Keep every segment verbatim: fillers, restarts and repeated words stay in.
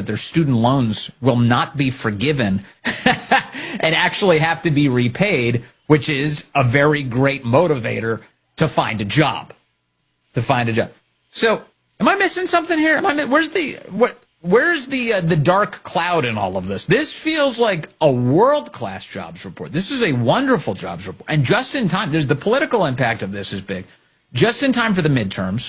that their student loans will not be forgiven and actually have to be repaid, which is a very great motivator to find a job. To find a job. So, am I missing something here? Am I? Where's the what? Where's the uh, the dark cloud in all of this? This feels like a world-class jobs report. This is a wonderful jobs report, and just in time. There's the political impact of this is big. Just in time for the midterms.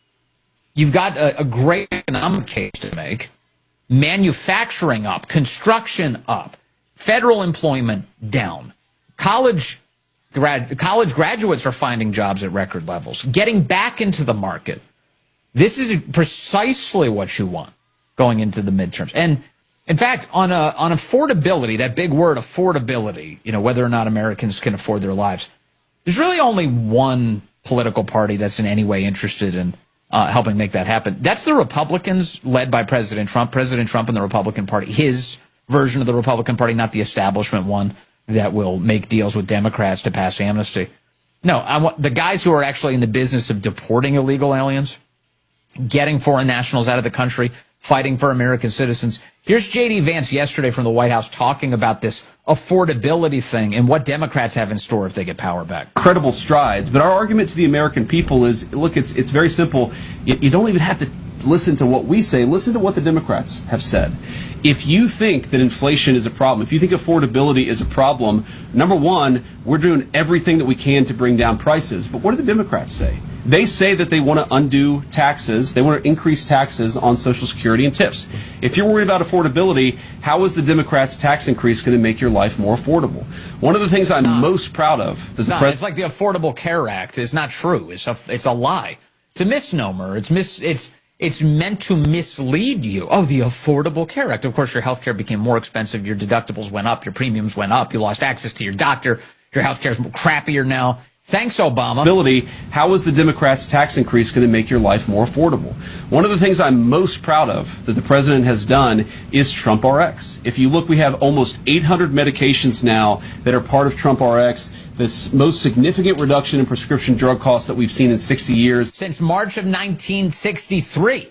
You've got a, a great economic case to make. Manufacturing up, construction up, federal employment down. College grad college graduates are finding jobs at record levels, getting back into the market. This is precisely what you want going into the midterms. And in fact, on a, on affordability, that big word affordability, you know, whether or not Americans can afford their lives, there's really only one political party that's in any way interested in uh, helping make that happen. That's the Republicans led by President Trump. President Trump and the Republican Party, his version of the Republican Party, not the establishment one that will make deals with Democrats to pass amnesty. No, I want the guys who are actually in the business of deporting illegal aliens, getting foreign nationals out of the country, fighting for American citizens. Here's J D Vance yesterday from the White House talking about this affordability thing and what Democrats have in store if they get power back. Incredible strides, but our argument to the American people is, look, it's it's very simple. You, you don't even have to listen to what we say. Listen to what the Democrats have said. If you think that inflation is a problem, if you think affordability is a problem, number one, we're doing everything that we can to bring down prices. But what do the Democrats say? They say that they want to undo taxes. They want to increase taxes on Social Security and tips. If you're worried about affordability, how is the Democrats' tax increase going to make your life more affordable? One of the things I'm most proud of is the It's like the Affordable Care Act. It's not true. It's a, it's a lie. It's a misnomer. It's mis, it's it's meant to mislead you. Oh, the Affordable Care Act. Of course, your health care became more expensive. Your deductibles went up. Your premiums went up. You lost access to your doctor. Your health care is crappier now. Thanks, Obama. How is the Democrats' tax increase going to make your life more affordable? One of the things I'm most proud of that the president has done is Trump R X. If you look, we have almost eight hundred medications now that are part of Trump R X, the most significant reduction in prescription drug costs that we've seen in sixty years. Since March of nineteen sixty-three.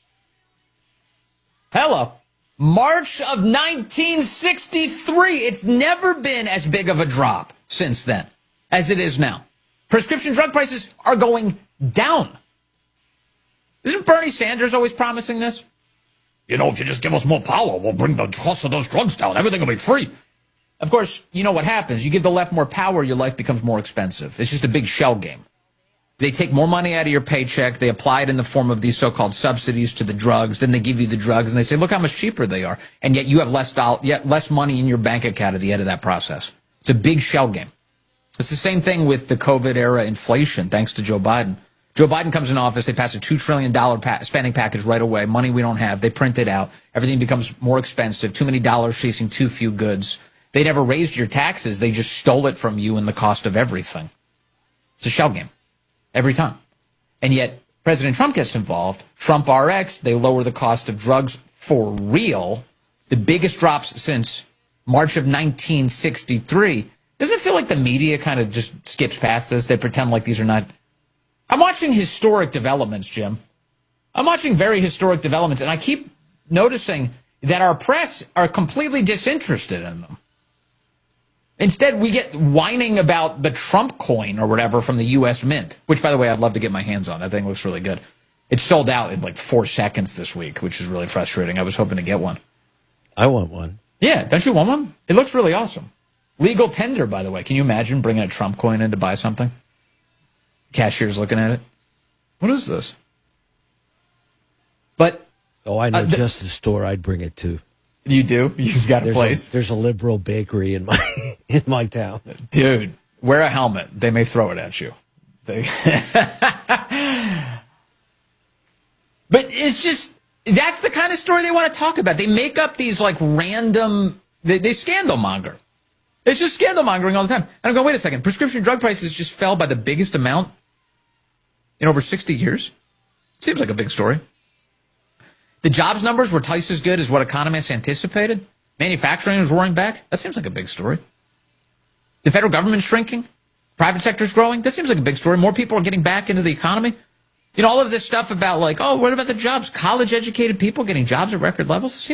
Hello. March of nineteen sixty-three. It's never been as big of a drop since then as it is now. Prescription drug prices are going down. Isn't Bernie Sanders always promising this? You know, if you just give us more power, we'll bring the cost of those drugs down. Everything will be free. Of course, you know what happens. You give the left more power, your life becomes more expensive. It's just a big shell game. They take more money out of your paycheck. They apply it in the form of these so-called subsidies to the drugs. Then they give you the drugs, and they say, look how much cheaper they are. And yet you have less, doll- yet less money in your bank account at the end of that process. It's a big shell game. It's the same thing with the COVID-era inflation, thanks to Joe Biden. Joe Biden comes in office, they pass a two trillion dollars pa- spending package right away, money we don't have, they print it out, everything becomes more expensive, too many dollars chasing too few goods. They never raised your taxes, they just stole it from you in the cost of everything. It's a shell game, every time. And yet, President Trump gets involved, Trump R X, they lower the cost of drugs for real, the biggest drops since March of nineteen sixty-three. Doesn't it feel like the media kind of just skips past this? They pretend like these are not... I'm watching historic developments, Jim. I'm watching very historic developments, and I keep noticing that our press are completely disinterested in them. Instead, we get whining about the Trump coin or whatever from the U S Mint, which, by the way, I'd love to get my hands on. That thing looks really good. It sold out in like four seconds this week, which is really frustrating. I was hoping to get one. I want one. Yeah, don't you want one? It looks really awesome. Legal tender, by the way. Can you imagine bringing a Trump coin in to buy something? Cashier's looking at it. What is this? But oh, I know uh, th- just the store I'd bring it to. You do? You've got a there's place? A, there's a liberal bakery in my in my town. Dude, wear a helmet. They may throw it at you. They But it's just, that's the kind of story they want to talk about. They make up these like random, they, they scandal monger. It's just scandal mongering all the time. And I'm going, wait a second, prescription drug prices just fell by the biggest amount in over sixty years? Seems like a big story. The jobs numbers were twice as good as what economists anticipated. Manufacturing is roaring back. That seems like a big story. The federal government's shrinking. Private sector's growing. That seems like a big story. More people are getting back into the economy. You know, all of this stuff about like, oh, what about the jobs? College-educated people getting jobs at record levels?